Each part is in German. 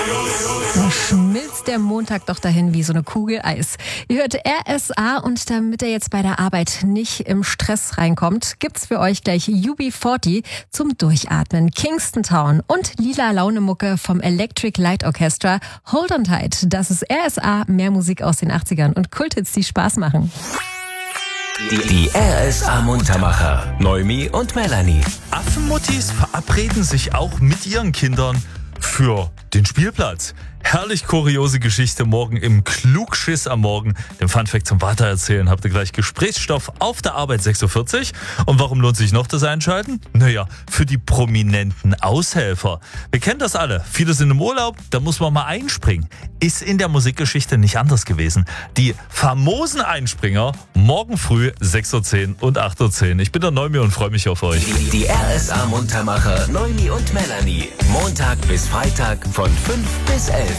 Da schmilzt der Montag doch dahin wie so eine Kugel Eis. Ihr hört RSA und damit er jetzt bei der Arbeit nicht im Stress reinkommt, gibt's für euch gleich UB40 zum Durchatmen. Kingston Town und Lila Launemucke vom Electric Light Orchestra. Hold on tight. Das ist RSA, mehr Musik aus den 80ern und Kulthits, die Spaß machen. Die RSA Muntermacher, Noemi und Melanie. Affenmuttis verabreden sich auch mit ihren Kindern für den Spielplatz. Herrlich kuriose Geschichte morgen im Klugschiss am Morgen. Den Funfact zum Weitererzählen habt ihr gleich Gesprächsstoff auf der Arbeit 6.40 Uhr. Und warum lohnt sich noch das Einschalten? Naja, für die prominenten Aushelfer. Wir kennen das alle. Viele sind im Urlaub, da muss man mal einspringen. Ist in der Musikgeschichte nicht anders gewesen. Die famosen Einspringer morgen früh 6.10 Uhr und 8.10 Uhr. Ich bin der Noemi und freue mich auf euch. Die RSA Muntermacher, Noemi und Melanie. Montag bis Freitag von 5 bis 11.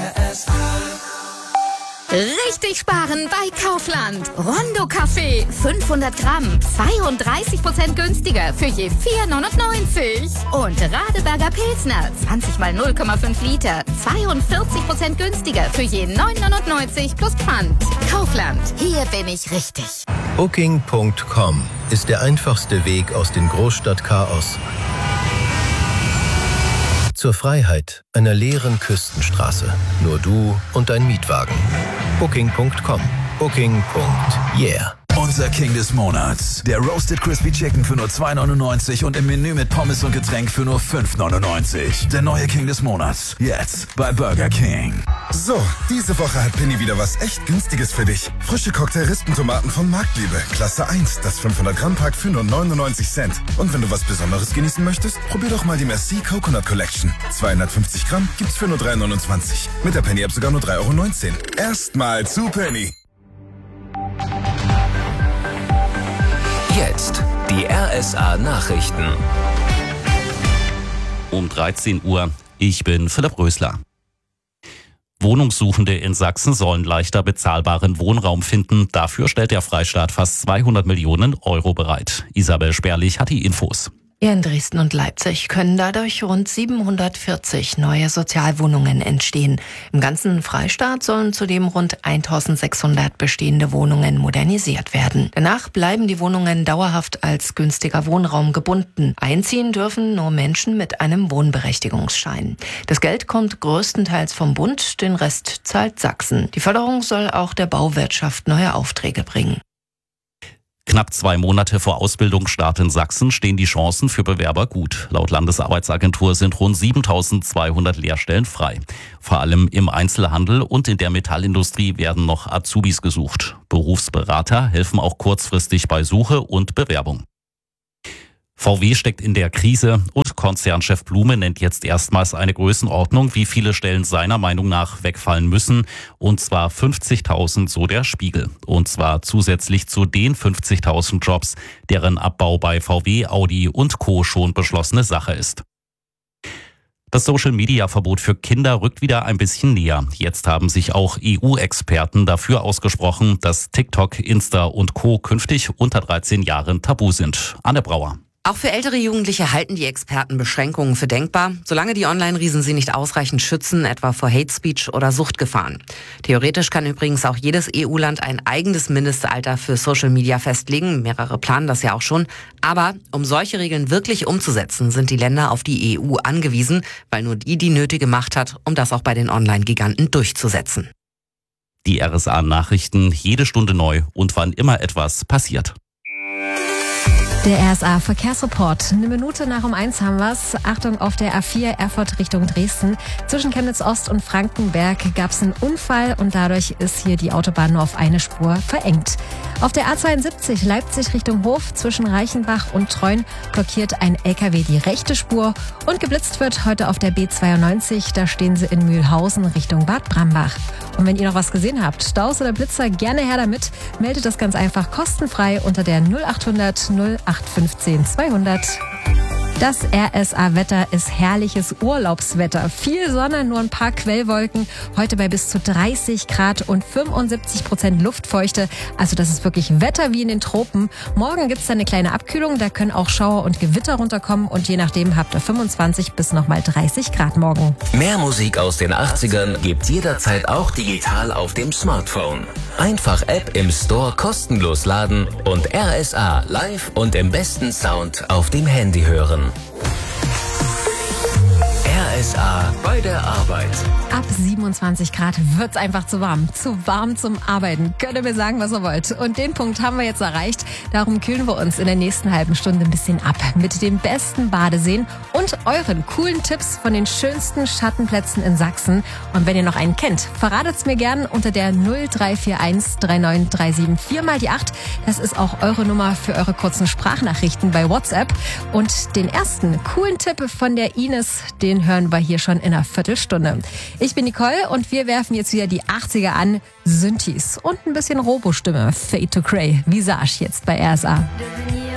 Richtig sparen bei Kaufland. Rondo Kaffee, 500 Gramm, 32% günstiger für je 4,99. Und Radeberger Pilsner, 20 mal 0,5 Liter, 42% günstiger für je 9,99 plus Pfand. Kaufland, hier bin ich richtig. Booking.com ist der einfachste Weg aus dem Großstadtchaos zur Freiheit einer leeren Küstenstraße. Nur du und dein Mietwagen. Booking.com. Booking.yeah. Unser King des Monats. Der Roasted Crispy Chicken für nur 2,99 und im Menü mit Pommes und Getränk für nur 5,99. Der neue King des Monats. Jetzt bei Burger King. So, diese Woche hat Penny wieder was echt Günstiges für dich. Frische Cocktail-Rispentomaten von Marktliebe. Klasse 1. Das 500-Gramm-Pack für nur 99 Cent. Und wenn du was Besonderes genießen möchtest, probier doch mal die Merci Coconut Collection. 250 Gramm gibt's für nur 3,29. Mit der Penny-App sogar nur 3,19 €. Erstmal zu Penny. Jetzt die RSA Nachrichten. Um 13 Uhr. Ich bin Philipp Rösler. Wohnungssuchende in Sachsen sollen leichter bezahlbaren Wohnraum finden. Dafür stellt der Freistaat fast 200 Millionen € bereit. Isabel Sperlich hat die Infos. In Dresden und Leipzig können dadurch rund 740 neue Sozialwohnungen entstehen. Im ganzen Freistaat sollen zudem rund 1600 bestehende Wohnungen modernisiert werden. Danach bleiben die Wohnungen dauerhaft als günstiger Wohnraum gebunden. Einziehen dürfen nur Menschen mit einem Wohnberechtigungsschein. Das Geld kommt größtenteils vom Bund, den Rest zahlt Sachsen. Die Förderung soll auch der Bauwirtschaft neue Aufträge bringen. Knapp 2 Monate vor Ausbildungsstart in Sachsen stehen die Chancen für Bewerber gut. Laut Landesarbeitsagentur sind rund 7.200 Lehrstellen frei. Vor allem im Einzelhandel und in der Metallindustrie werden noch Azubis gesucht. Berufsberater helfen auch kurzfristig bei Suche und Bewerbung. VW steckt in der Krise und Konzernchef Blume nennt jetzt erstmals eine Größenordnung, wie viele Stellen seiner Meinung nach wegfallen müssen. Und zwar 50.000, so der Spiegel. Und zwar zusätzlich zu den 50.000 Jobs, deren Abbau bei VW, Audi und Co. schon beschlossene Sache ist. Das Social-Media-Verbot für Kinder rückt wieder ein bisschen näher. Jetzt haben sich auch EU-Experten dafür ausgesprochen, dass TikTok, Insta und Co. künftig unter 13 Jahren tabu sind. Anne Brauer. Auch für ältere Jugendliche halten die Experten Beschränkungen für denkbar, solange die Online-Riesen sie nicht ausreichend schützen, etwa vor Hate Speech oder Suchtgefahren. Theoretisch kann übrigens auch jedes EU-Land ein eigenes Mindestalter für Social Media festlegen. Mehrere planen das ja auch schon. Aber um solche Regeln wirklich umzusetzen, sind die Länder auf die EU angewiesen, weil nur die nötige Macht hat, um das auch bei den Online-Giganten durchzusetzen. Die RSA-Nachrichten jede Stunde neu und wann immer etwas passiert. Der RSA Verkehrsreport. 1 Minute nach um 1 haben wir's. Achtung, auf der A4 Erfurt Richtung Dresden. Zwischen Chemnitz Ost und Frankenberg gab's einen Unfall und dadurch ist hier die Autobahn nur auf eine Spur verengt. Auf der A72 Leipzig Richtung Hof zwischen Reichenbach und Treuen blockiert ein LKW die rechte Spur und geblitzt wird heute auf der B92. Da stehen sie in Mühlhausen Richtung Bad Brambach. Und wenn ihr noch was gesehen habt, Staus oder Blitzer, gerne her damit. Meldet das ganz einfach kostenfrei unter der 0800 0815 200. Das RSA-Wetter ist herrliches Urlaubswetter. Viel Sonne, nur ein paar Quellwolken. Heute bei bis zu 30 Grad und 75% Luftfeuchte. Also das ist wirklich Wetter wie in den Tropen. Morgen gibt's dann eine kleine Abkühlung. Da können auch Schauer und Gewitter runterkommen. Und je nachdem habt ihr 25 bis nochmal 30 Grad morgen. Mehr Musik aus den 80ern gibt's jederzeit auch digital auf dem Smartphone. Einfach App im Store kostenlos laden und RSA live und im besten Sound auf dem Handy hören. RSA bei der Arbeit. Ab 27 Grad wird's einfach zu warm. Zu warm zum Arbeiten. Könnt ihr mir sagen, was ihr wollt. Und den Punkt haben wir jetzt erreicht. Darum kühlen wir uns in der nächsten halben Stunde ein bisschen ab. Mit den besten Badeseen und euren coolen Tipps von den schönsten Schattenplätzen in Sachsen. Und wenn ihr noch einen kennt, verratet's mir gern unter der 0341 3937 4 mal die 8. Das ist auch eure Nummer für eure kurzen Sprachnachrichten bei WhatsApp. Und den ersten coolen Tipp von der Ines, den hören wir hier schon in einer Viertelstunde. Ich bin Nicole und wir werfen jetzt wieder die 80er an. Synthes und ein bisschen Robo-Stimme. Fade to Grey. Visage jetzt bei RSA.